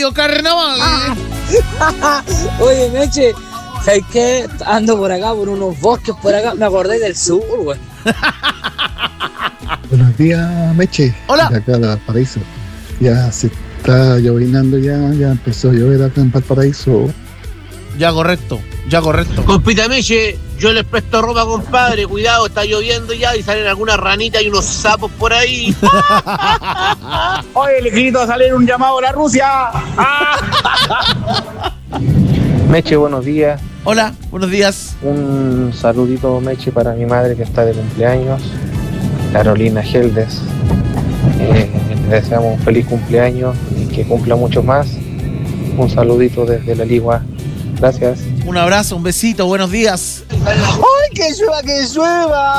Radio Carnaval. Oye, Meche, ¿sabes qué? Ando por acá, por unos bosques por acá. Me acordé del sur, güey. Buenos días, Meche. Hola. De acá de Valparaíso. Ya se está llovinando, ya empezó a llover acá en Valparaíso. Ya correcto. Compita Meche, yo les presto ropa, compadre. Cuidado, está lloviendo ya y salen algunas ranitas y unos sapos por ahí. Oye, le grito a salir un llamado a la Rusia. Meche, buenos días. Hola, buenos días. Un saludito, Meche, para mi madre que está de cumpleaños, Carolina Geldes. Le deseamos un feliz cumpleaños y que cumpla mucho más. Un saludito desde La Ligua. Gracias. Un abrazo, un besito, buenos días. ¡Ay, que llueva, que llueva!